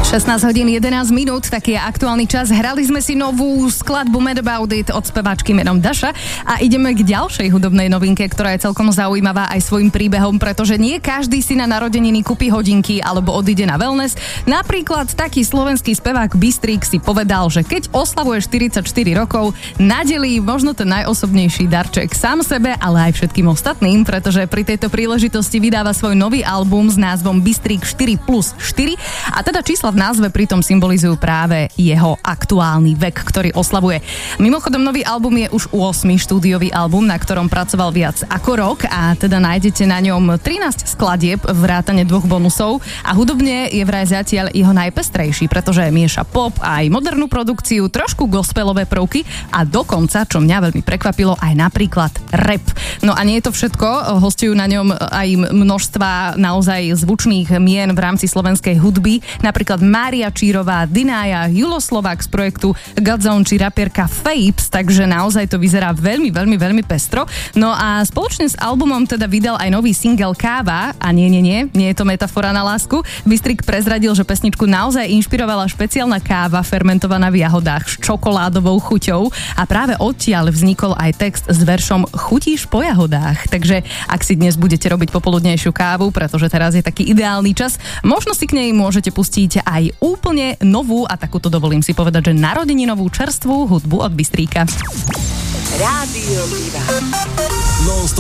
16 hodín 11 minút, taký je aktuálny čas. Hrali sme si novú skladbu Mad About It od speváčky menom Dasha a ideme k ďalšej hudobnej novinke, ktorá je celkom zaujímavá aj svojím príbehom, pretože nie každý si na narodeniny kúpi hodinky alebo odíde na wellness. Napríklad taký slovenský spevák Bystrik si povedal, že keď oslavuje 44 rokov, nadelí možno ten najosobnejší darček sám sebe, ale aj všetkým ostatným, pretože pri tejto príležitosti vydáva svoj nový album s názvom Bystrik 4+4 a teda čísla v názve pritom symbolizujú práve jeho aktuálny vek, ktorý oslavuje. Mimochodom, nový album je už 8. štúdiový album, na ktorom pracoval viac ako rok a teda nájdete na ňom 13 skladieb, vrátane 2 bonusov a hudobne je vraj zatiaľ jeho najpestrejší, pretože mieša pop aj modernú produkciu, trošku gospelové prvky a dokonca, čo mňa veľmi prekvapilo, aj napríklad rap. No a nie je to všetko, hostujú na ňom aj množstva naozaj zvučných mien v rámci slovenskej hudby, napríklad Mária Čírová, Dinája, Julo Slovák z projektu Godzone či rapierka Fapes, takže naozaj to vyzerá veľmi, veľmi, veľmi pestro. No a spoločne s albumom teda vydal aj nový single Káva a nie je to metafora na lásku. Bystrik prezradil, že pesničku naozaj inšpirovala špeciálna káva fermentovaná v jahodách s čokoládovou chuťou a práve odtiaľ vznikol aj text s veršom Chutíš po jahodách. Takže ak si dnes budete robiť popoludnejšiu kávu, pretože teraz je taký ideálny čas, možno si k nej môžete pustiť aj úplne novú a takúto dovolím si povedať, že narodeninovú čerstvú hudbu od Bystríka. Rádio Diva.